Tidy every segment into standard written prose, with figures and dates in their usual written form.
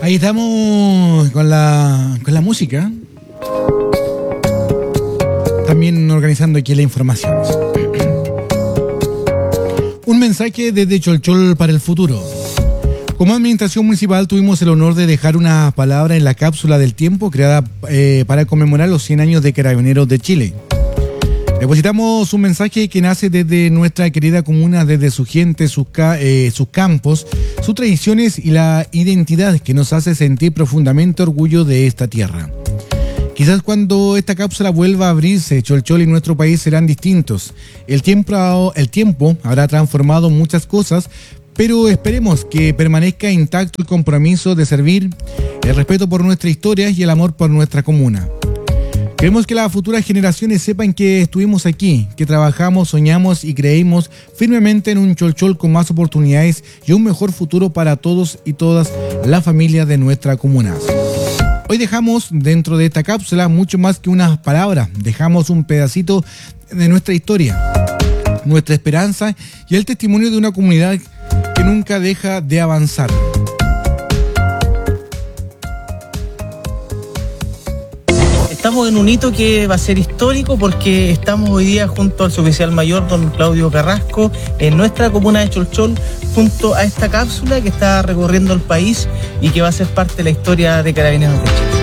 Ahí estamos con la música. También organizando aquí la información. Un mensaje desde Cholchol para el futuro. Como administración municipal tuvimos el honor de dejar una palabra en la cápsula del tiempo creada para conmemorar los 100 años de Carabineros de Chile. Depositamos un mensaje que nace desde nuestra querida comuna, desde su gente, sus campos, sus tradiciones y la identidad que nos hace sentir profundamente orgullo de esta tierra. Quizás cuando esta cápsula vuelva a abrirse, Cholchol y nuestro país serán distintos. El tiempo habrá transformado muchas cosas, pero esperemos que permanezca intacto el compromiso de servir, el respeto por nuestra historia y el amor por nuestra comuna. Queremos que las futuras generaciones sepan que estuvimos aquí, que trabajamos, soñamos y creímos firmemente en un Cholchol con más oportunidades y un mejor futuro para todos y todas las familias de nuestra comuna. Hoy dejamos dentro de esta cápsula mucho más que unas palabras, dejamos un pedacito de nuestra historia, nuestra esperanza y el testimonio de una comunidad que nunca deja de avanzar. Estamos en un hito que va a ser histórico porque estamos hoy día junto al suboficial mayor don Claudio Carrasco en nuestra comuna de Cholchol junto a esta cápsula que está recorriendo el país y que va a ser parte de la historia de Carabineros de Chile.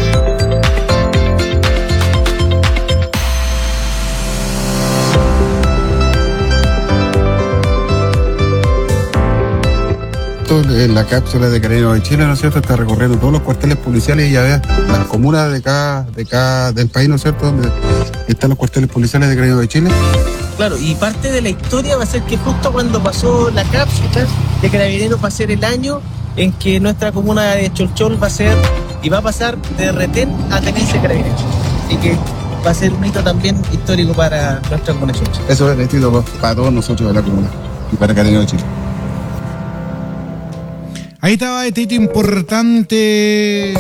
En la cápsula de Carabineros de Chile, ¿no es cierto? Está recorriendo todos los cuarteles policiales y ya ves las comunas de cada del país, ¿no es cierto? Donde están los cuarteles policiales de Carabineros de Chile. Claro, y parte de la historia va a ser que justo cuando pasó la cápsula de Carabineros va a ser el año en que nuestra comuna de Cholchol va a ser y va a pasar de retén a tenencia de Carabineros. Así que va a ser un hito también histórico para nuestra comuna de Cholchol. Eso es el hito para todos nosotros de la comuna y para Carabineros de Chile. Ahí estaba este hito importante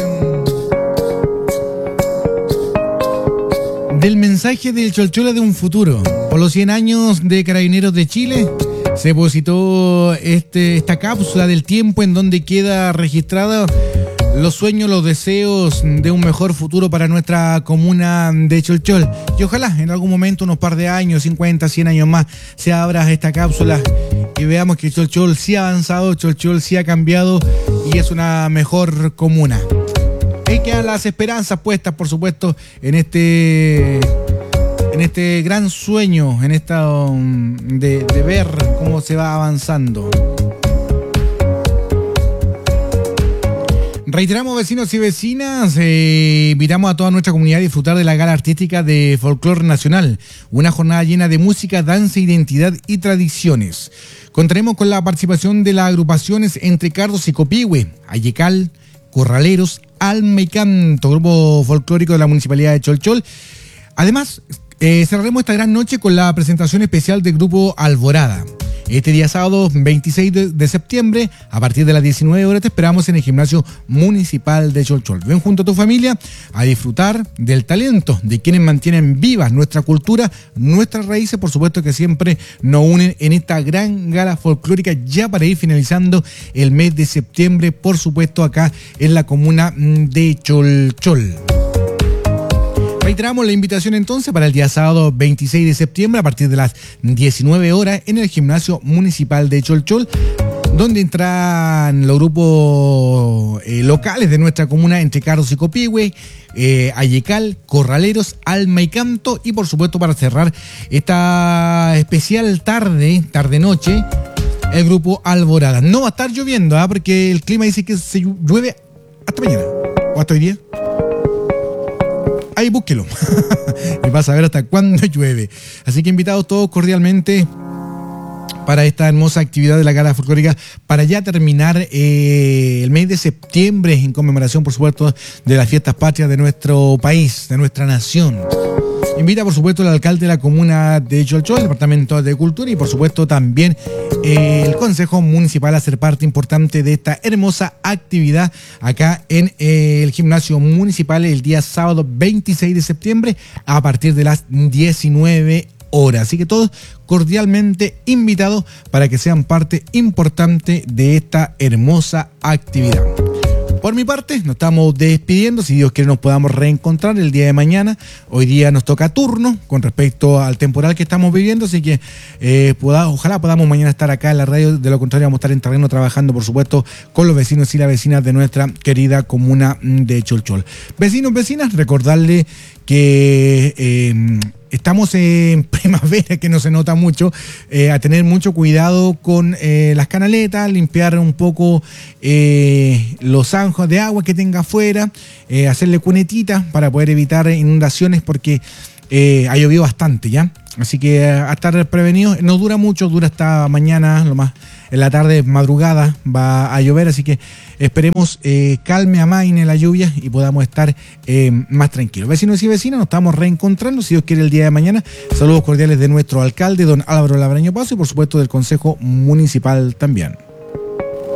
del mensaje del Cholchola de un futuro. Por los 100 años de Carabineros de Chile se depositó esta cápsula del tiempo en donde queda registrada los sueños, los deseos de un mejor futuro para nuestra comuna de Cholchol. Y ojalá en algún momento, unos par de años, 50, 100 años más, se abra esta cápsula y veamos que Cholchol sí ha avanzado, Cholchol sí ha cambiado y es una mejor comuna. Ahí quedan las esperanzas puestas, por supuesto, en este gran sueño, en esta de ver cómo se va avanzando. Reiteramos, vecinos y vecinas, invitamos a toda nuestra comunidad a disfrutar de la gala artística de Folclore Nacional, una jornada llena de música, danza, identidad y tradiciones. Contaremos con la participación de las agrupaciones Entre Cardos y Copihue, Ayecal, Corraleros, Alma y Canto, grupo folclórico de la Municipalidad de Cholchol. Además, cerraremos esta gran noche con la presentación especial del grupo Alborada. Este día sábado 26 de septiembre, a partir de las 19 horas, te esperamos en el Gimnasio Municipal de Cholchol. Ven junto a tu familia a disfrutar del talento de quienes mantienen vivas nuestra cultura, nuestras raíces, por supuesto que siempre nos unen en esta gran gala folclórica, ya para ir finalizando el mes de septiembre, por supuesto acá en la comuna de Cholchol. Reiteramos la invitación entonces para el día sábado 26 de septiembre a partir de las 19 horas en el Gimnasio Municipal de Cholchol, donde entran los grupos locales de nuestra comuna Entre Cardos y Copihue, Ayecal, Corraleros, Alma y Canto, y por supuesto para cerrar esta especial tarde-noche, el grupo Alborada. No va a estar lloviendo, porque el clima dice que se llueve hasta mañana o hasta hoy día. Ahí búsquelo y vas a ver hasta cuándo llueve. Así que invitados todos cordialmente para esta hermosa actividad de la gala folclórica, para ya terminar el mes de septiembre en conmemoración, por supuesto, de las fiestas patrias de nuestro país, de nuestra nación. Invita, por supuesto, el alcalde de la comuna de Cholchol, el Departamento de Cultura y, por supuesto, también el Consejo Municipal a ser parte importante de esta hermosa actividad acá en el Gimnasio Municipal el día sábado 26 de septiembre a partir de las 19 horas. Así que todos cordialmente invitados para que sean parte importante de esta hermosa actividad. Por mi parte, nos estamos despidiendo. Si Dios quiere, nos podamos reencontrar el día de mañana. Hoy día nos toca turno con respecto al temporal que estamos viviendo, así que ojalá podamos mañana estar acá en la radio. De lo contrario, vamos a estar en terreno trabajando, por supuesto, con los vecinos y las vecinas de nuestra querida comuna de Cholchol. Vecinos, vecinas, recordarle que estamos en primavera, que no se nota mucho, a tener mucho cuidado con las canaletas, limpiar un poco los zanjos de agua que tenga afuera, hacerle cunetitas para poder evitar inundaciones, porque ha llovido bastante ya. Así que a estar prevenidos. No dura mucho, dura hasta mañana, lo más en la tarde, madrugada, va a llover, así que esperemos calme, amaine la lluvia y podamos estar más tranquilos. Vecinos y vecinas, nos estamos reencontrando, si Dios quiere, el día de mañana. Saludos cordiales de nuestro alcalde, don Álvaro Labraño Paso, y por supuesto del Consejo Municipal también.